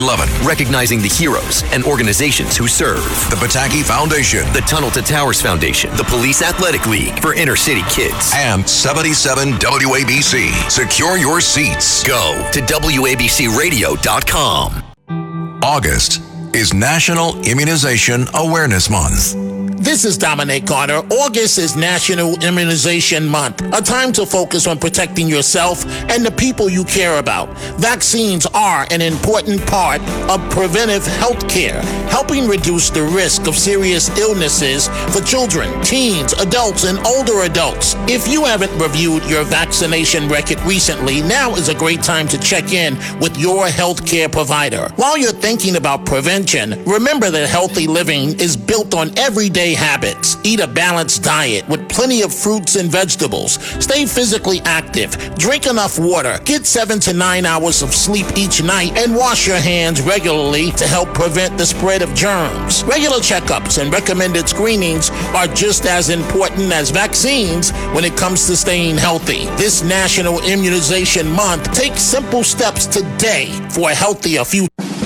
11. Recognizing the heroes and organizations who serve. The Pataki Foundation. The Tunnel to Towers Foundation. The Police Athletic League for inner city kids. And 77 WABC. Secure your seats. Go to WABCRadio.com. August is National Immunization Awareness Month. This is Dominic Garner. August is National Immunization Month, a time to focus on protecting yourself and the people you care about. Vaccines are an important part of preventive health care, helping reduce the risk of serious illnesses for children, teens, adults, and older adults. If you haven't reviewed your vaccination record recently, now is a great time to check in with your health care provider. While you're thinking about prevention, remember that healthy living is built on everyday habits. Eat a balanced diet with plenty of fruits and vegetables. Stay physically active. Drink enough water. Get 7 to 9 hours of sleep each night and wash your hands regularly to help prevent the spread of germs. Regular checkups and recommended screenings are just as important as vaccines when it comes to staying healthy. This National Immunization Month, take simple steps today for a healthier future.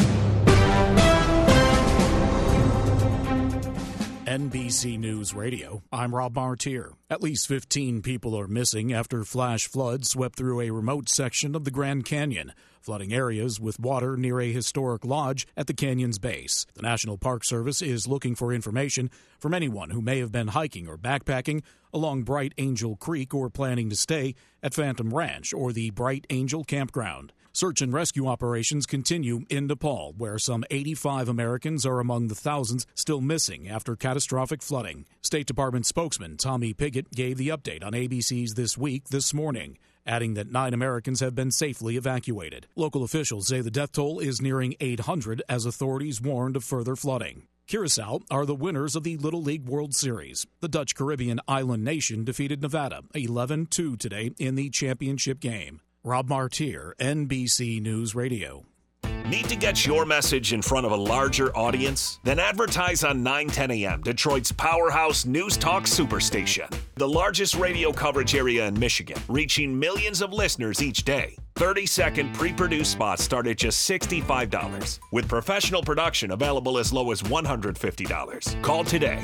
NBC News Radio, I'm Rob Martier. At least 15 people are missing after flash floods swept through a remote section of the Grand Canyon, flooding areas with water near a historic lodge at the canyon's base. The National Park Service is looking for information from anyone who may have been hiking or backpacking along Bright Angel Creek or planning to stay at Phantom Ranch or the Bright Angel Campground. Search and rescue operations continue in Nepal, where some 85 Americans are among the thousands still missing after catastrophic flooding. State Department spokesman Tommy Pigott gave the update on ABC's This Week this morning, adding that 9 Americans have been safely evacuated. Local officials say the death toll is nearing 800 as authorities warned of further flooding. Curacao are the winners of the Little League World Series. The Dutch Caribbean island nation defeated Nevada 11-2 today in the championship game. Rob Martier, NBC News Radio. Need to get your message in front of a larger audience? Then advertise on 910 AM, Detroit's powerhouse news talk superstation. The largest radio coverage area in Michigan, reaching millions of listeners each day. 30-second pre-produced spots start at just $65, with professional production available as low as $150. Call today,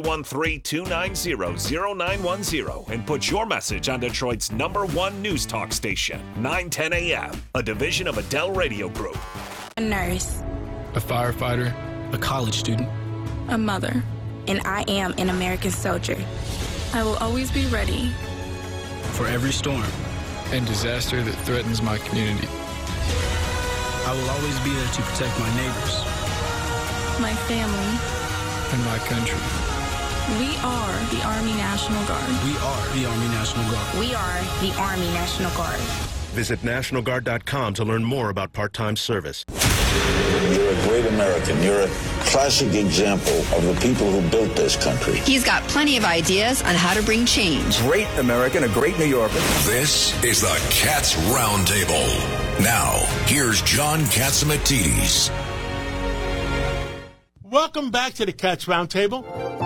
313-290-0910, and put your message on Detroit's #1 news talk station, 910 AM, a division of Adele Radio Group. A nurse. A firefighter. A college student. A mother. And I am an American soldier. I will always be ready. For every storm and disaster that threatens my community. I will always be there to protect my neighbors. My family. And my country. We are the Army National Guard. We are the Army National Guard. We are the Army National Guard. Visit NationalGuard.com to learn more about part-time service. You're a great American. You're a classic example of the people who built this country. He's got plenty of ideas on how to bring change. Great American, a great New Yorker. This is the Cats Roundtable. Now, here's John Catsimatidis. Welcome back to the Cats Roundtable.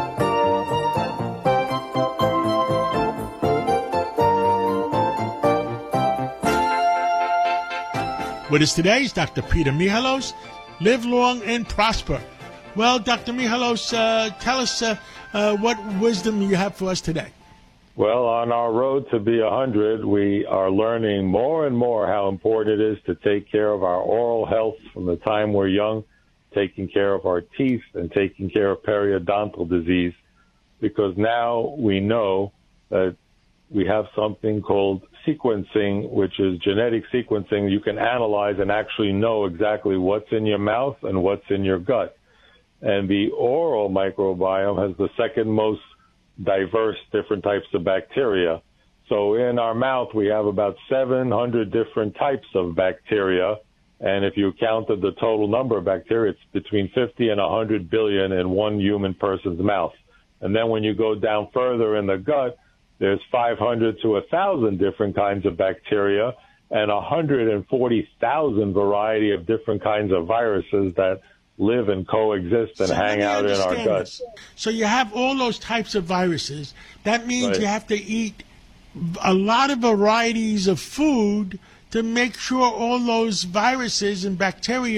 With us today is Dr. Peter Michalos. Live long and prosper. Well, Dr. Michalos, tell us what wisdom you have for us today. Well, on our road to be 100, we are learning more and more how important it is to take care of our oral health from the time we're young, taking care of our teeth and taking care of periodontal disease, because now we know that we have something called sequencing, which is genetic sequencing. You can analyze and actually know exactly what's in your mouth and what's in your gut. And the oral microbiome has the second most diverse different types of bacteria. So in our mouth, we have about 700 different types of bacteria. And if you counted the total number of bacteria, it's between 50 and 100 billion in one human person's mouth. And then when you go down further in the gut, there's 500 to 1,000 different kinds of bacteria and 140,000 variety of different kinds of viruses that live and coexist and hang out in our gut. So you have all those types of viruses. That means you have to eat a lot of varieties of food to make sure all those viruses and bacteria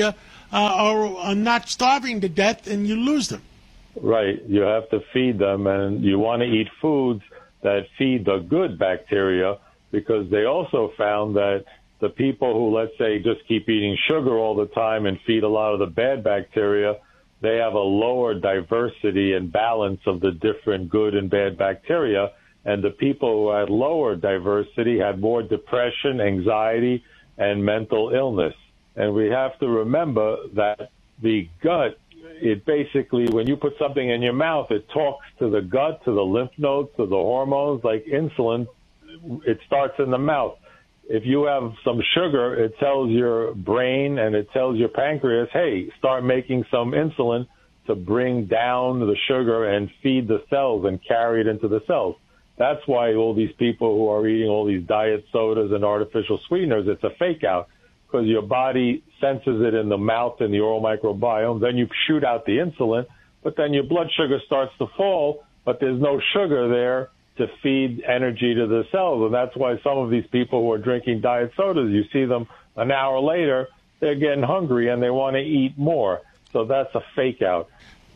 are not starving to death, and you lose them. Right. You have to feed them, and you want to eat foods that feed the good bacteria, because they also found that the people who, let's say, just keep eating sugar all the time and feed a lot of the bad bacteria, they have a lower diversity and balance of the different good and bad bacteria. And the people who had lower diversity had more depression, anxiety, and mental illness. And we have to remember that the gut, it basically, when you put something in your mouth, it talks to the gut, to the lymph nodes, to the hormones, like insulin. It starts in the mouth. If you have some sugar, it tells your brain and it tells your pancreas, hey, start making some insulin to bring down the sugar and feed the cells and carry it into the cells. That's why all these people who are eating all these diet sodas and artificial sweeteners, it's a fake out, because your body senses it in the mouth and the oral microbiome. Then you shoot out the insulin, but then your blood sugar starts to fall, but there's no sugar there to feed energy to the cells. And that's why some of these people who are drinking diet sodas, you see them an hour later, they're getting hungry and they want to eat more. So that's a fake out.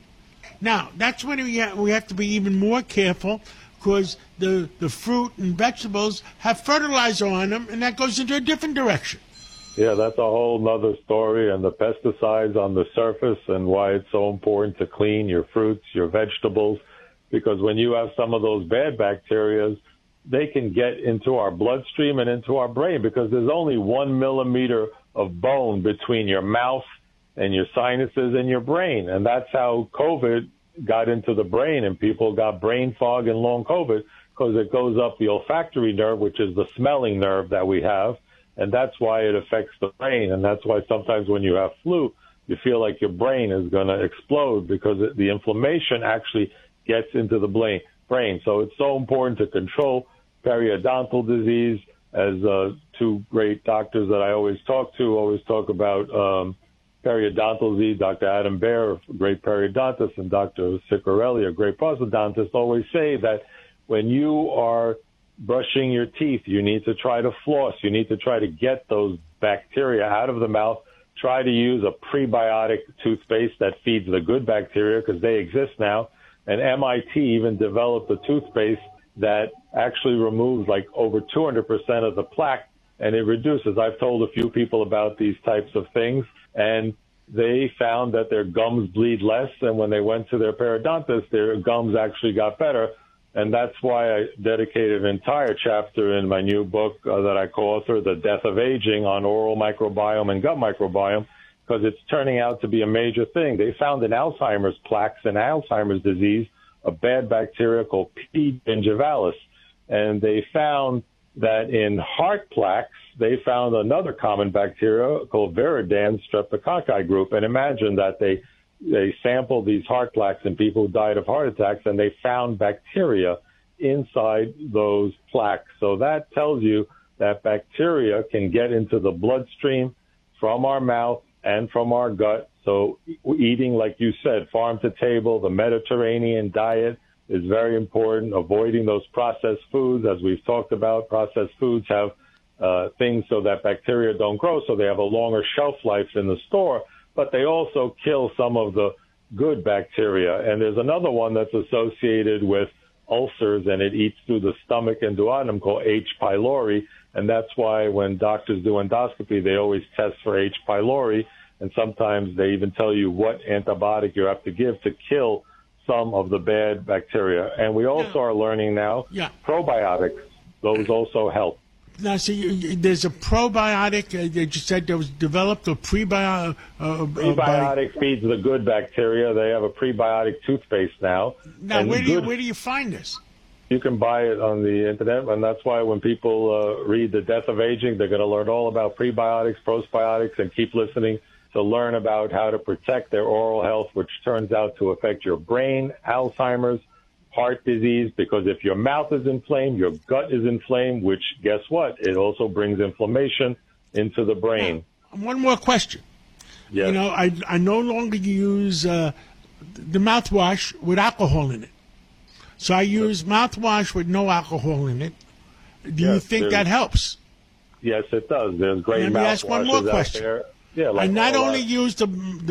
Now, that's when we have to be even more careful, because the fruit and vegetables have fertilizer on them, and that goes into a different direction. Yeah, that's a whole nother story, and the pesticides on the surface and why it's so important to clean your fruits, your vegetables, because when you have some of those bad bacteria, they can get into our bloodstream and into our brain, because there's only 1 millimeter of bone between your mouth and your sinuses and your brain. And that's how COVID got into the brain, and people got brain fog and long COVID, because it goes up the olfactory nerve, which is the smelling nerve that we have. And that's why it affects the brain. And that's why sometimes when you have flu, you feel like your brain is going to explode, because the inflammation actually gets into the brain. So it's so important to control periodontal disease. As two great doctors that I always talk about periodontal disease. Dr. Adam Baer, a great periodontist, and Dr. Ciccarelli, a great prosthodontist, always say that when you are brushing your teeth, you need to try to floss. You need to try to get those bacteria out of the mouth. Try to use a prebiotic toothpaste that feeds the good bacteria, because they exist now. And MIT even developed a toothpaste that actually removes like over 200% of the plaque, and it reduces. I've told a few people about these types of things, and they found that their gums bleed less, and when they went to their periodontist, their gums actually got better. And that's why I dedicated an entire chapter in my new book that I co-authored, The Death of Aging, on oral microbiome and gut microbiome, because it's turning out to be a major thing. They found in Alzheimer's plaques and Alzheimer's disease a bad bacteria called P. gingivalis. And they found that in heart plaques, they found another common bacteria called Viridans streptococci group. And imagine that they sampled these heart plaques in people who died of heart attacks, and they found bacteria inside those plaques. So that tells you that bacteria can get into the bloodstream from our mouth and from our gut. So eating, like you said, farm to table, the Mediterranean diet is very important. Avoiding those processed foods, as we've talked about. Processed foods have things so that bacteria don't grow, so they have a longer shelf life in the store, but they also kill some of the good bacteria. And there's another one that's associated with ulcers, and it eats through the stomach and duodenum, called H. pylori. And that's why when doctors do endoscopy, they always test for H. pylori. And sometimes they even tell you what antibiotic you have to give to kill some of the bad bacteria. And we also are learning now probiotics. Those also help. Now, see, there's a probiotic that you said that was developed, a prebiotic. Prebiotic feeds the good bacteria. They have a prebiotic toothpaste now. Now, where do you find this? You can buy it on the internet, and that's why when people read The Death of Aging, they're going to learn all about prebiotics, postbiotics, and keep listening to learn about how to protect their oral health, which turns out to affect your brain, Alzheimer's, heart disease, because if your mouth is inflamed, your gut is inflamed, which, guess what? It also brings inflammation into the brain. Now, one more question. Yes. You know, I no longer use the mouthwash with alcohol in it. So I use mouthwash with no alcohol in it. Do you think that helps? Yes, it does. There's great mouthwashes out there. Yeah, like I not all only our- use the